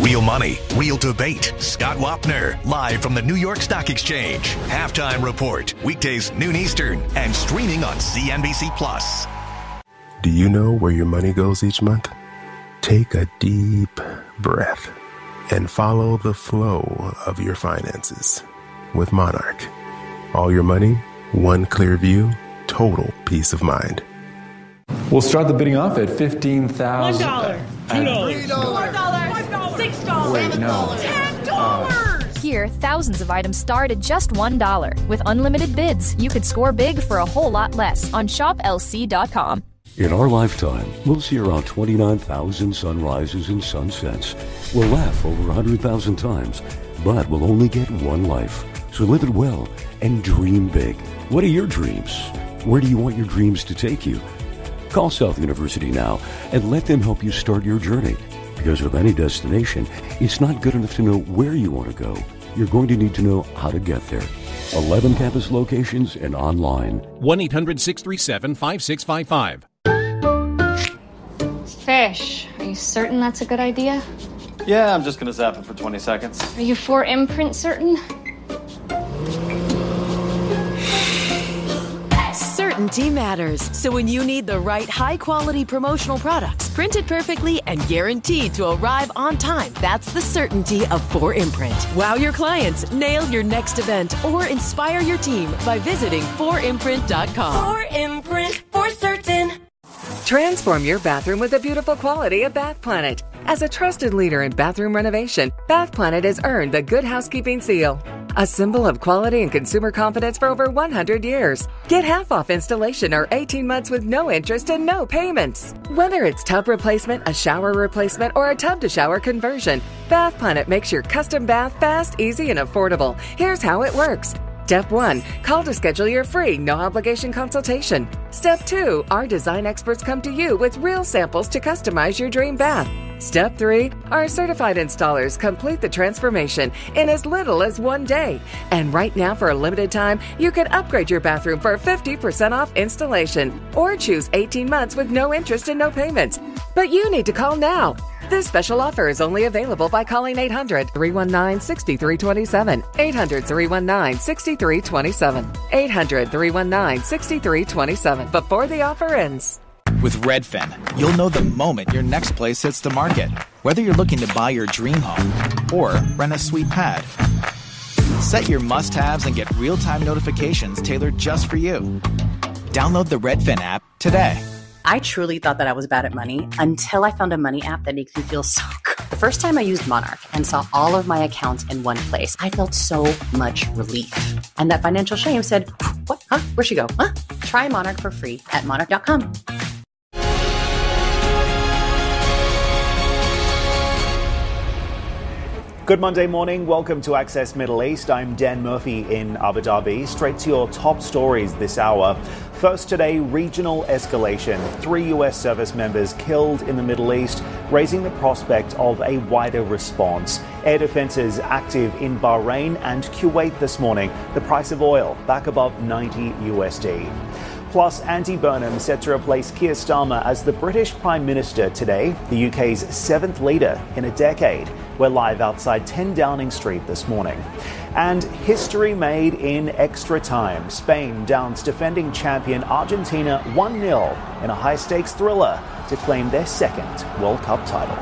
Real money, real debate. Scott Wapner, live from the New York Stock Exchange. Halftime Report, weekdays noon Eastern, and streaming on CNBC+. Do you know where your money goes each month? Take a deep breath and follow the flow of your finances with Monarch. All your money, one clear view, total peace of mind. We'll start the bidding off at $15,000. $1, $2, $3, $4, $6, Wait, no. $10. Here, thousands of items start at just $1. With unlimited bids, you could score big for a whole lot less on shoplc.com. In our lifetime, we'll see around 29,000 sunrises and sunsets. We'll laugh over 100,000 times, but we'll only get one life. So live it well and dream big. What are your dreams? Where do you want your dreams to take you? Call South University now and let them help you start your journey. Because with any destination, it's not good enough to know where you want to go. You're going to need to know how to get there. 11 campus locations and online. 1-800-637-5655. Fish. Are you certain that's a good idea? Yeah, I'm just gonna zap it for 20 seconds. Are you 4imprint certain? Certainty matters. So when you need the right high-quality promotional products, printed perfectly and guaranteed to arrive on time, that's the certainty of 4imprint. Wow your clients, nail your next event, or inspire your team by visiting 4imprint.com. 4imprint, for certain. Transform your bathroom with the beautiful quality of Bath Planet. As a trusted leader in bathroom renovation, Bath Planet has earned the Good Housekeeping seal, a symbol of quality and consumer confidence for over 100 years. Get half off installation or 18 months with no interest and no payments. Whether it's tub replacement, a shower replacement, or a tub-to-shower conversion, Bath Planet makes your custom bath fast, easy, and affordable. Here's how it works. Step 1, call to schedule your free, no-obligation consultation. Step 2, our design experts come to you with real samples to customize your dream bath. Step 3, our certified installers complete the transformation in as little as 1 day. And right now, for a limited time, you can upgrade your bathroom for 50% off installation or choose 18 months with no interest and no payments. But you need to call now. This special offer is only available by calling 800-319-6327. 800-319-6327. 800-319-6327. Before the offer ends. With Redfin, you'll know the moment your next place hits the market. Whether you're looking to buy your dream home or rent a sweet pad. Set your must-haves and get real-time notifications tailored just for you. Download the Redfin app today. I truly thought that I was bad at money until I found a money app that makes me feel so good. The first time I used Monarch and saw all of my accounts in one place, I felt so much relief. And that financial shame said, what? Huh? Where'd she go? Huh? Try Monarch for free at monarch.com. Good Monday morning. Welcome to Access Middle East. I'm Dan Murphy in Abu Dhabi. Straight to your top stories this hour. First today, regional escalation. 3 U.S. service members killed in the Middle East, raising the prospect of a wider response. Air defenses active in Bahrain and Kuwait this morning. The price of oil back above 90 USD. Plus, Andy Burnham set to replace Keir Starmer as the British Prime Minister today, the UK's 7th leader in a decade. We're live outside 10 Downing Street this morning. And history made in extra time. Spain downs defending champion Argentina 1-0 in a high-stakes thriller to claim their second World Cup title.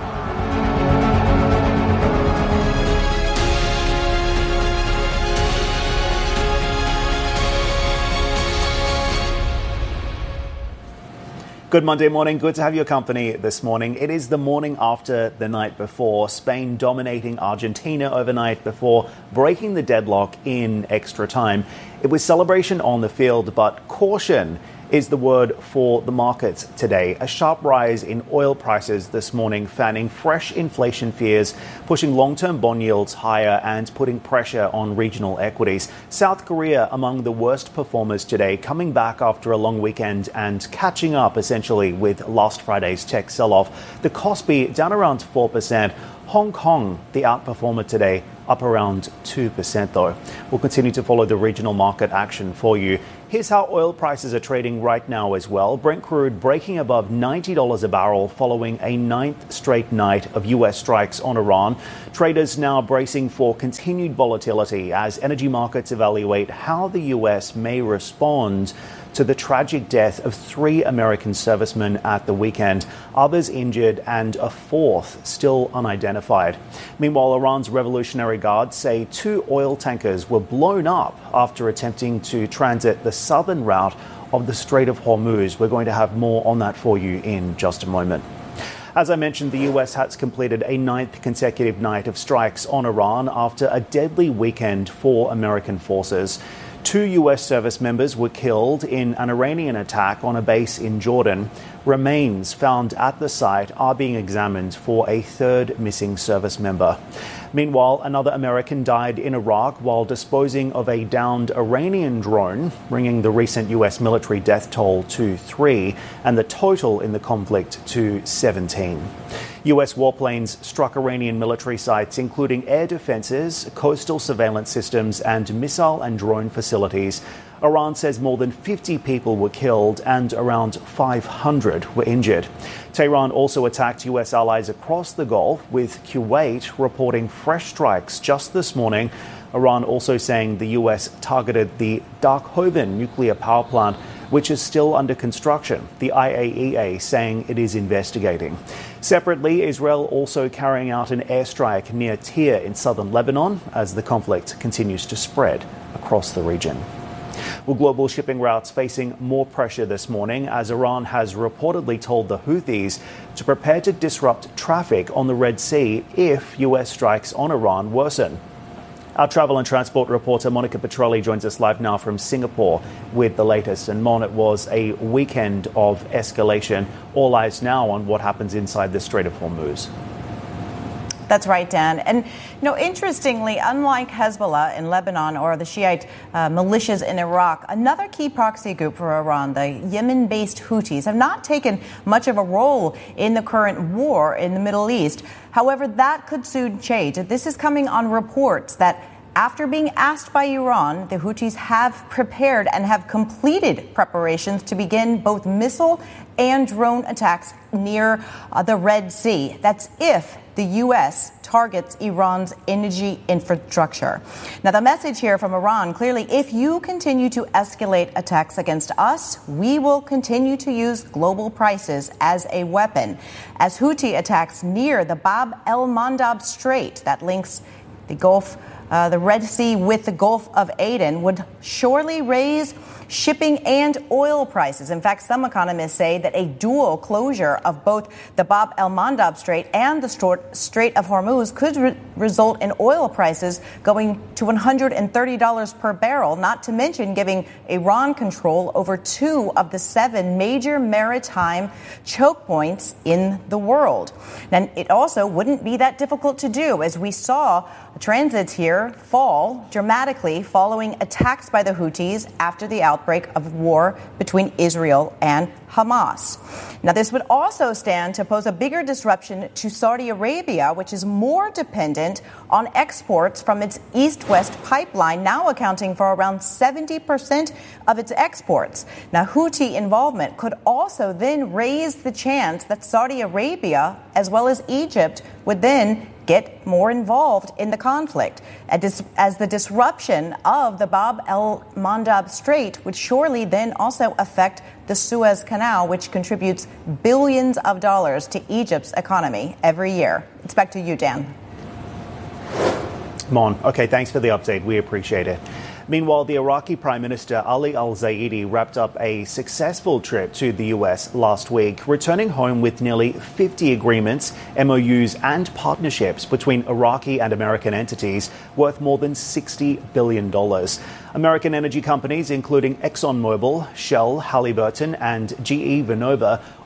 Good Monday morning. Good to have your company this morning. It is the morning after the night before. Spain dominating Argentina overnight before breaking the deadlock in extra time. It was celebration on the field, but caution is the word for the markets today. A sharp rise in oil prices this morning, fanning fresh inflation fears, pushing long-term bond yields higher and putting pressure on regional equities. South Korea among the worst performers today, coming back after a long weekend and catching up essentially with last Friday's tech sell-off. The Kospi down around 4%. Hong Kong, the outperformer today, up around 2% though. We'll continue to follow the regional market action for you. Here's how oil prices are trading right now as well. Brent crude breaking above $90 a barrel following a 9th straight night of US strikes on Iran. Traders now bracing for continued volatility as energy markets evaluate how the US may respond to the tragic death of 3 American servicemen at the weekend, others injured and a 4th still unidentified. Meanwhile, Iran's Revolutionary Guard say 2 oil tankers were blown up after attempting to transit the southern route of the Strait of Hormuz. We're going to have more on that for you in just a moment. As I mentioned, the US has completed a 9th consecutive night of strikes on Iran after a deadly weekend for American forces. 2 US service members were killed in an Iranian attack on a base in Jordan. Remains found at the site are being examined for a 3rd missing service member. Meanwhile, another American died in Iraq while disposing of a downed Iranian drone, bringing the recent US military death toll to 3 and the total in the conflict to 17. US warplanes struck Iranian military sites, including air defenses, coastal surveillance systems, and missile and drone facilities. Iran says more than 50 people were killed and around 500 were injured. Tehran also attacked US allies across the Gulf, with Kuwait reporting fresh strikes just this morning. Iran also saying the US targeted the Darkhoven nuclear power plant, which is still under construction, the IAEA saying it is investigating. Separately, Israel also carrying out an airstrike near Tyre in southern Lebanon as the conflict continues to spread across the region. Well, global shipping routes facing more pressure this morning as Iran has reportedly told the Houthis to prepare to disrupt traffic on the Red Sea if US strikes on Iran worsen. Our travel and transport reporter Monica Petrelli joins us live now from Singapore with the latest. And Mon, it was a weekend of escalation. All eyes now on what happens inside the Strait of Hormuz. That's right, Dan. And, interestingly, unlike Hezbollah in Lebanon or the Shiite militias in Iraq, another key proxy group for Iran, the Yemen-based Houthis, have not taken much of a role in the current war in the Middle East. However, that could soon change. This is coming on reports that after being asked by Iran, the Houthis have prepared and have completed preparations to begin both missile and drone attacks near the Red Sea. That's if the U.S. targets Iran's energy infrastructure. Now, the message here from Iran, clearly, if you continue to escalate attacks against us, we will continue to use global prices as a weapon. As Houthi attacks near the Bab el-Mandab Strait that links the Red Sea with the Gulf of Aden would surely raise shipping and oil prices. In fact, some economists say that a dual closure of both the Bab el-Mandab Strait and the Strait of Hormuz could result in oil prices going to $130 per barrel, not to mention giving Iran control over 2 of the 7 major maritime choke points in the world. And it also wouldn't be that difficult to do, as we saw transits here fall dramatically following attacks by the Houthis after the outbreak of war between Israel and Hamas. Now, this would also stand to pose a bigger disruption to Saudi Arabia, which is more dependent on exports from its east-west pipeline, now accounting for around 70% of its exports. Now, Houthi involvement could also then raise the chance that Saudi Arabia, as well as Egypt, would then get more involved in the conflict, as the disruption of the Bab el-Mandab Strait would surely then also affect the Suez Canal, which contributes billions of dollars to Egypt's economy every year. It's back to you, Dan. Mon, okay, thanks for the update. We appreciate it. Meanwhile, the Iraqi Prime Minister Ali al-Zaidi wrapped up a successful trip to the US last week, returning home with nearly 50 agreements, MOUs and partnerships between Iraqi and American entities worth more than $60 billion. American energy companies, including ExxonMobil, Shell, Halliburton and GE Vernova,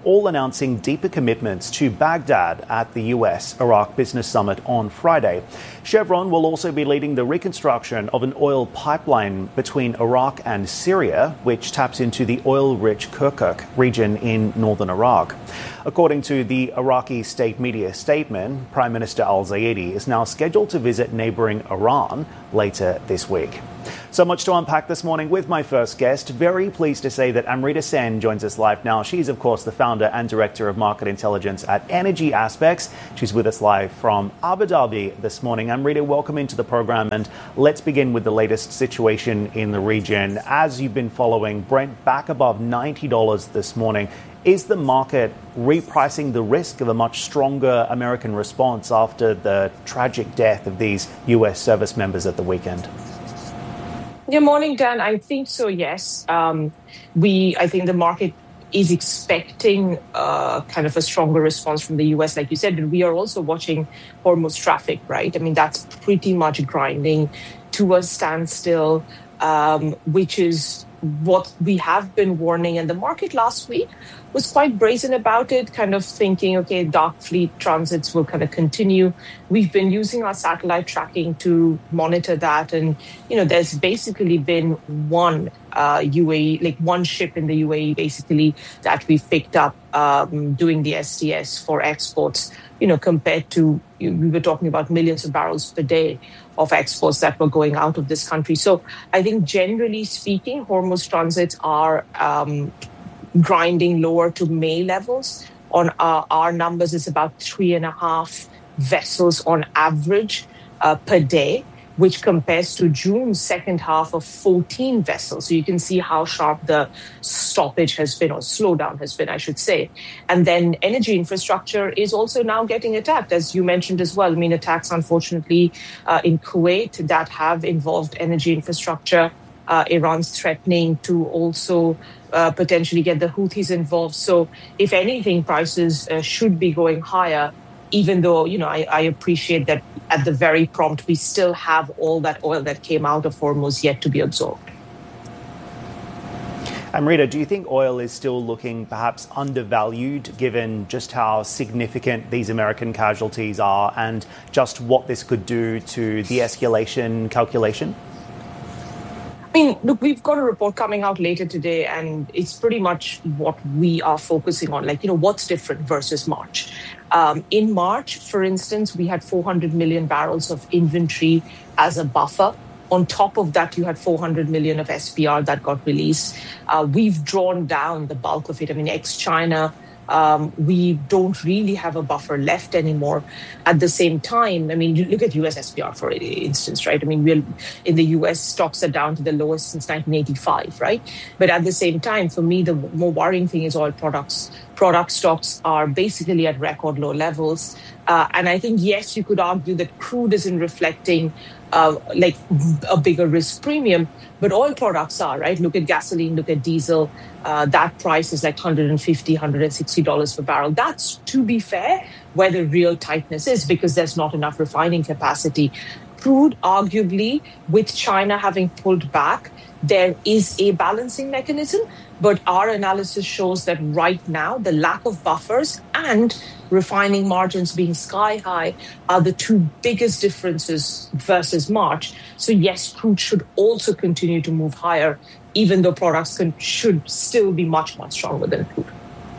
all announcing deeper commitments to Baghdad at the US-Iraq Business Summit on Friday. Chevron will also be leading the reconstruction of an oil pipeline between Iraq and Syria, which taps into the oil-rich Kirkuk region in northern Iraq. According to the Iraqi state media statement, Prime Minister al-Zayedi is now scheduled to visit neighboring Iran later this week. So much to unpack this morning with my first guest. Very pleased to say that Amrita Sen joins us live now. She's, of course, the founder and director of market intelligence at Energy Aspects. She's with us live from Abu Dhabi this morning. Amrita, welcome into the program. And let's begin with the latest situation in the region. As you've been following, Brent back above $90 this morning. Is the market repricing the risk of a much stronger American response after the tragic death of these U.S. service members at the weekend? Good morning, Dan. I think so, yes. I think the market is expecting kind of a stronger response from the U.S., like you said, but we are also watching Hormuz traffic, right? I mean, that's pretty much grinding to a standstill, which is what we have been warning. And the market last week was quite brazen about it, kind of thinking, okay, dark fleet transits will kind of continue. We've been using our satellite tracking to monitor that. And, there's basically been one UAE, like one ship in the UAE, basically, that we've picked up doing the STS for exports, compared to, we were talking about millions of barrels per day of exports that were going out of this country. So I think generally speaking, Hormuz transits are grinding lower to May levels. On our numbers, it's about 3.5 vessels on average per day, which compares to June's second half of 14 vessels. So you can see how sharp the stoppage has been, or slowdown has been, I should say. And then energy infrastructure is also now getting attacked, as you mentioned as well. I mean, attacks, unfortunately, in Kuwait that have involved energy infrastructure. Iran's threatening to also potentially get the Houthis involved. So if anything, prices should be going higher, even though, I appreciate that at the very prompt, we still have all that oil that came out of Hormuz yet to be absorbed. Amrita, do you think oil is still looking perhaps undervalued, given just how significant these American casualties are and just what this could do to the escalation calculation? I mean, look, we've got a report coming out later today, and it's pretty much what we are focusing on. Like, what's different versus March? In March, for instance, we had 400 million barrels of inventory as a buffer. On top of that, you had 400 million of SPR that got released. We've drawn down the bulk of it. I mean, ex-China, we don't really have a buffer left anymore. At the same time, I mean, you look at US SPR, for instance, right? I mean, in the US, stocks are down to the lowest since 1985, right? But at the same time, for me, the more worrying thing is oil products. Product stocks are basically at record low levels. And I think, yes, you could argue that crude isn't reflecting like a bigger risk premium, but oil products are, right? Look at gasoline, look at diesel. That price is like $150, $160 per barrel. That's, to be fair, where the real tightness is, because there's not enough refining capacity. Crude, arguably, with China having pulled back, there is a balancing mechanism. But our analysis shows that right now, the lack of buffers and refining margins being sky high are the two biggest differences versus March. So yes, crude should also continue to move higher, even though products should still be much, much stronger than crude.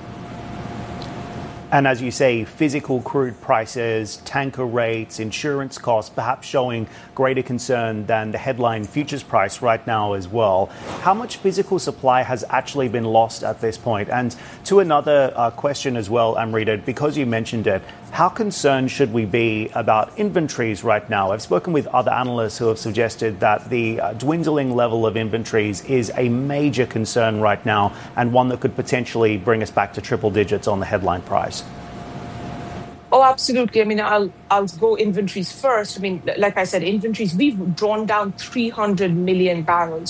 And as you say, physical crude prices, tanker rates, insurance costs, perhaps showing greater concern than the headline futures price right now as well. How much physical supply has actually been lost at this point? And to another question as well, Amrita, because you mentioned it, how concerned should we be about inventories right now? I've spoken with other analysts who have suggested that the dwindling level of inventories is a major concern right now, and one that could potentially bring us back to triple digits on the headline price. Oh, absolutely. I mean, I'll go inventories first. I mean, like I said, inventories, we've drawn down 300 million barrels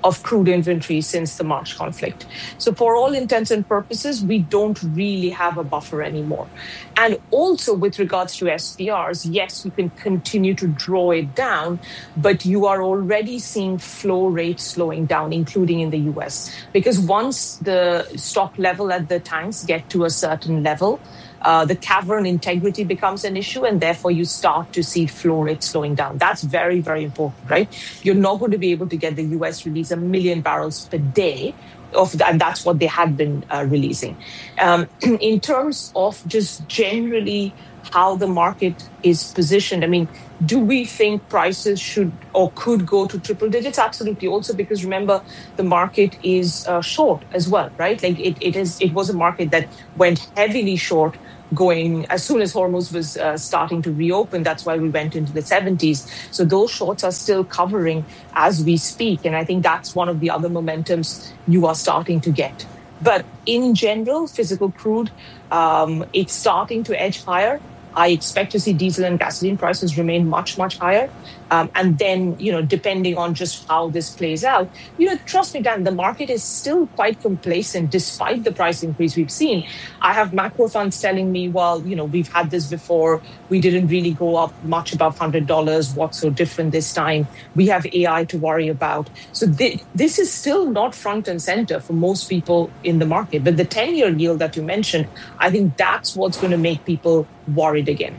of crude inventory since the March conflict. So for all intents and purposes, we don't really have a buffer anymore. And also with regards to SPRs, yes, you can continue to draw it down, but you are already seeing flow rates slowing down, including in the US. Because once the stock level at the tanks get to a certain level, the cavern integrity becomes an issue, and therefore you start to see flow rates slowing down. That's very, very important, right? You're not going to be able to get the US release 1 million barrels per day and that's what they had been releasing. In terms of just generally how the market is positioned, I mean, do we think prices should or could go to triple digits? Absolutely. Also, because remember, the market is short as well, right? Like it was a market that went heavily short going as soon as Hormuz was starting to reopen. That's why we went into the 70s. So those shorts are still covering as we speak. And I think that's one of the other momentums you are starting to get. But in general, physical crude, it's starting to edge higher. I expect to see diesel and gasoline prices remain much, much higher. And then, depending on just how this plays out, trust me, Dan, the market is still quite complacent despite the price increase we've seen. I have macro funds telling me, well, we've had this before. We didn't really go up much above $100. What's so different this time? We have AI to worry about. So this is still not front and center for most people in the market. But the 10-year yield that you mentioned, I think that's what's going to make people worried again.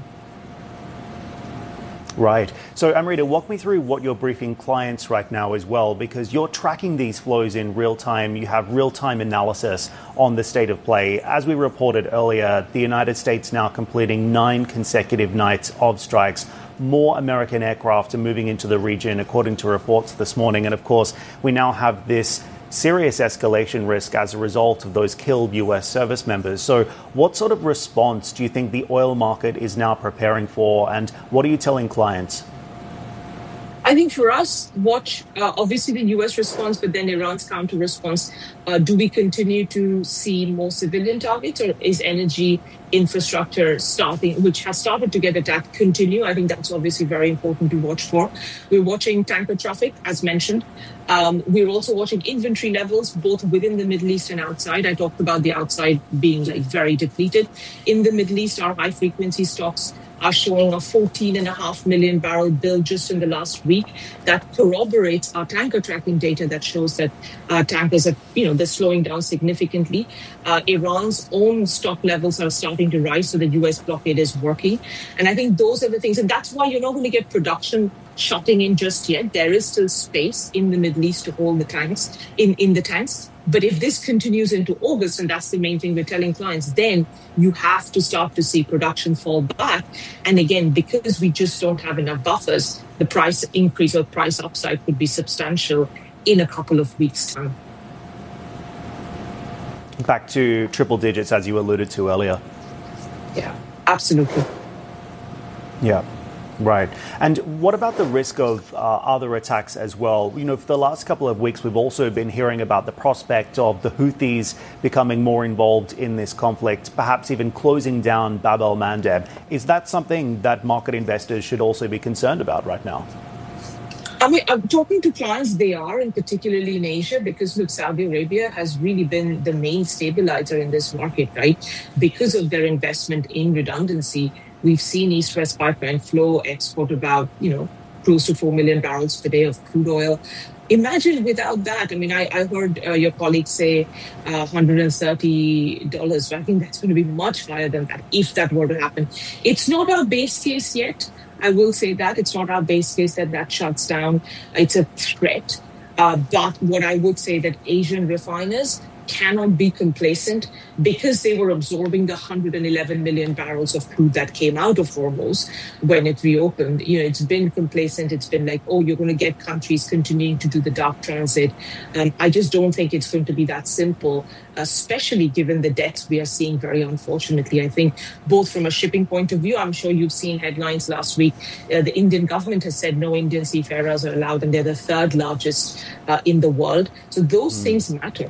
Right. So, Amrita, walk me through what you're briefing clients right now as well, because you're tracking these flows in real time. You have real-time analysis on the state of play. As we reported earlier, the United States now completing 9 consecutive nights of strikes. More American aircraft are moving into the region, according to reports this morning. And, of course, we now have this serious escalation risk as a result of those killed U.S. service members. So what sort of response do you think the oil market is now preparing for, and what are you telling clients? I think for us, watch obviously the U.S. response, but then Iran's counter response. Do we continue to see more civilian targets, or is energy infrastructure which has started to get attacked, continue? I think that's obviously very important to watch for. We're watching tanker traffic, as mentioned. We're also watching inventory levels, both within the Middle East and outside. I talked about the outside being very depleted. In the Middle East, our high-frequency stocks are showing a 14.5 million barrel build just in the last week. That corroborates our tanker tracking data that shows that tankers are, they're slowing down significantly. Iran's own stock levels are starting to rise, so the U.S. blockade is working. And I think those are the things, and that's why you're not going to get production shutting in just yet. There is still space in the Middle East to hold the tanks, in the tanks. But if this continues into August, and that's the main thing we're telling clients, then you have to start to see production fall back. And again, because we just don't have enough buffers, the price increase or price upside could be substantial in a couple of weeks' time. Back to triple digits, as you alluded to earlier. Yeah, absolutely. Yeah. Right. And what about the risk of other attacks as well? For the last couple of weeks, we've also been hearing about the prospect of the Houthis becoming more involved in this conflict, perhaps even closing down Bab el-Mandeb. Is that something that market investors should also be concerned about right now? I mean, I'm talking to clients, they are, and particularly in Asia, because look, Saudi Arabia has really been the main stabilizer in this market, right? Because of their investment in redundancy. We've seen East-West pipeline flow export about, close to 4 million barrels per day of crude oil. Imagine without that. I mean, I heard your colleague say $130. I think that's going to be much higher than that if that were to happen. It's not our base case yet. I will say that. It's not our base case that shuts down. It's a threat. But what I would say that Asian refiners cannot be complacent because they were absorbing the 111 million barrels of crude that came out of Hormuz when it reopened. It's been complacent. It's been like, you're going to get countries continuing to do the dark transit. I just don't think it's going to be that simple, especially given the deaths we are seeing, very unfortunately. I think both from a shipping point of view, I'm sure you've seen headlines last week. The Indian government has said no Indian seafarers are allowed, and they're the third largest in the world. So those things matter.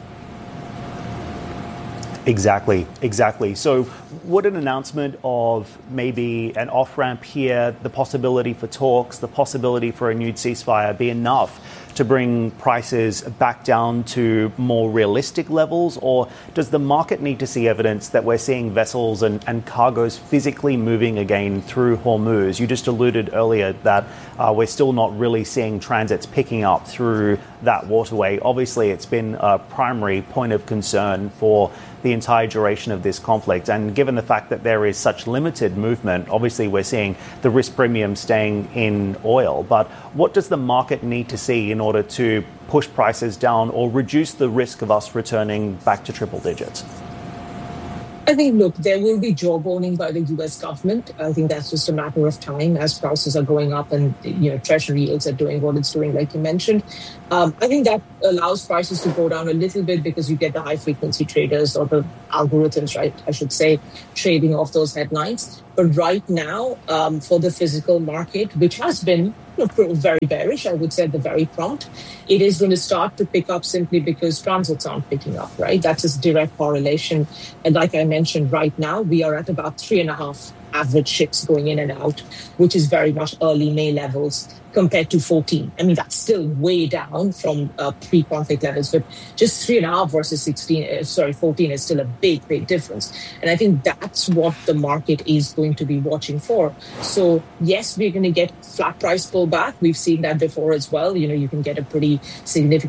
Exactly. So would an announcement of maybe an off-ramp here, the possibility for talks, the possibility for a new ceasefire be enough to bring prices back down to more realistic levels? Or does the market need to see evidence that we're seeing vessels and cargoes physically moving again through Hormuz? You just alluded earlier that we're still not really seeing transits picking up through that waterway. Obviously, it's been a primary point of concern for the entire duration of this conflict. And given the fact that there is such limited movement, obviously we're seeing the risk premium staying in oil. But what does the market need to see in order to push prices down or reduce the risk of us returning back to triple digits? I think, look, there will be jawboning by the U.S. government. I think that's just a matter of time as prices are going up and, Treasury yields are doing what it's doing, like you mentioned. I think that allows prices to go down a little bit because you get the high-frequency traders or the algorithms, right, I should say, trading off those headlines. But right now, for the physical market, which has been very bearish, I would say at the very prompt, it is going to start to pick up simply because transits aren't picking up, right? That's a direct correlation. And like I mentioned, right now, we are at about 3.5 average ships going in and out, which is very much early May levels compared to 14. I mean, that's still way down from pre-conflict levels, but just 3.5 versus 14 is still a big, big difference. And I think that's what the market is going to be watching for. So yes, we're going to get flat price pullback. We've seen that before as well. You can get a pretty significant